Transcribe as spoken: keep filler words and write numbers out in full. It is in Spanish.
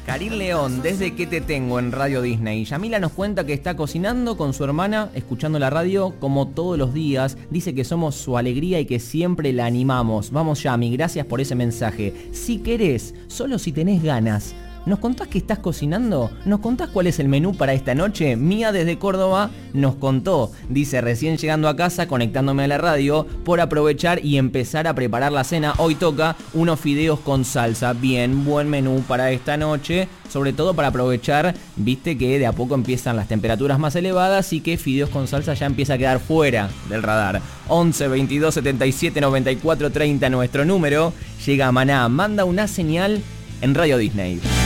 Karin León, desde que te tengo en Radio Disney. Yamila nos cuenta que está cocinando con su hermana, escuchando la radio como todos los días. Dice que somos su alegría y que siempre la animamos. Vamos, Yami, gracias por ese mensaje. Si querés, solo si tenés ganas, ¿nos contás qué estás cocinando? ¿Nos contás cuál es el menú para esta noche? Mía desde Córdoba nos contó. Dice, recién llegando a casa, conectándome a la radio, por aprovechar y empezar a preparar la cena. Hoy toca unos fideos con salsa. Bien, buen menú para esta noche. Sobre todo para aprovechar, viste que de a poco empiezan las temperaturas más elevadas y que fideos con salsa ya empieza a quedar fuera del radar. once, veintidós, setenta y siete, noventa y cuatro, treinta nuestro número. Llega Maná, manda una señal en Radio Disney.